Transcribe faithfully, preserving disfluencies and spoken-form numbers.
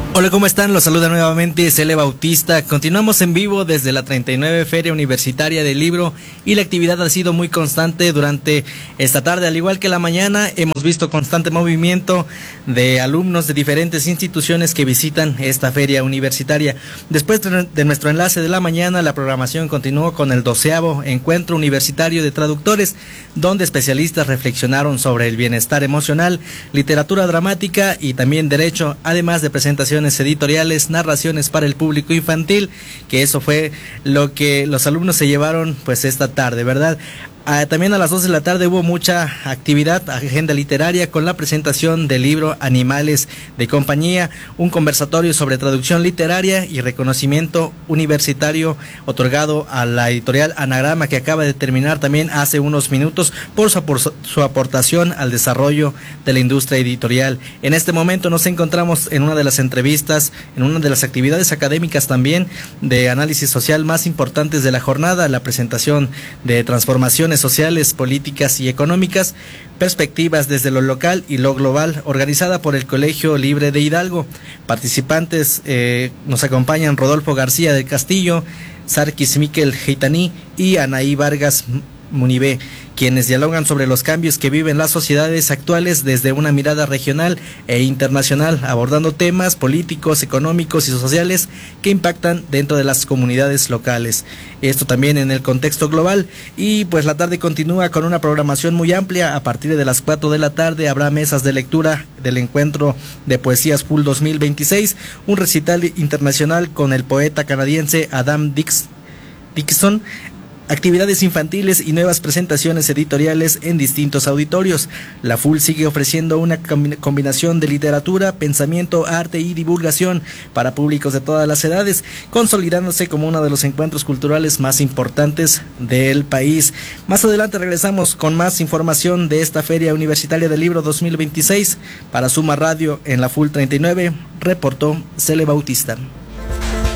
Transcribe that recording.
Hola, ¿cómo están? Los saluda nuevamente Cele Bautista. Continuamos en vivo desde la treinta y nueve Feria Universitaria del Libro y la actividad ha sido muy constante durante esta tarde, al igual que la mañana. Hemos visto constante movimiento de alumnos de diferentes instituciones que visitan esta feria universitaria. Después de nuestro enlace de la mañana, la programación continuó con el doceavo Encuentro Universitario de Traductores, donde especialistas reflexionaron sobre el bienestar emocional, literatura dramática y también derecho, además de presentaciones editoriales, narraciones para el público infantil, que eso fue lo que los alumnos se llevaron pues esta tarde, ¿verdad? Ah, también a las dos de la tarde hubo mucha actividad, agenda literaria con la presentación del libro Animales de Compañía, un conversatorio sobre traducción literaria y reconocimiento universitario otorgado a la editorial Anagrama, que acaba de terminar también hace unos minutos por su, por su aportación al desarrollo de la industria editorial. En este momento nos encontramos en una de las entrevistas, en una de las actividades académicas también de análisis social más importantes de la jornada, la presentación de transformaciones sociales, políticas y económicas, perspectivas desde lo local y lo global, organizada por el Colegio Libre de Hidalgo. Participantes eh, nos acompañan Rodolfo García del Castillo, Sarkis Miquel Geitaní y Anaí Vargas Munibé, quienes dialogan sobre los cambios que viven las sociedades actuales desde una mirada regional e internacional, abordando temas políticos, económicos y sociales que impactan dentro de las comunidades locales. Esto también en el contexto global. Y pues la tarde continúa con una programación muy amplia. A partir de las cuatro de la tarde habrá mesas de lectura del Encuentro de Poesías Pool dos mil veintiséis, un recital internacional con el poeta canadiense Adam Dix, Dixon, actividades infantiles y nuevas presentaciones editoriales en distintos auditorios. La F U L sigue ofreciendo una combinación de literatura, pensamiento, arte y divulgación para públicos de todas las edades, consolidándose como uno de los encuentros culturales más importantes del país. Más adelante regresamos con más información de esta Feria Universitaria del Libro dos mil veintiséis. Para Suma Radio en la F U L treinta y nueve, reportó Cele Bautista.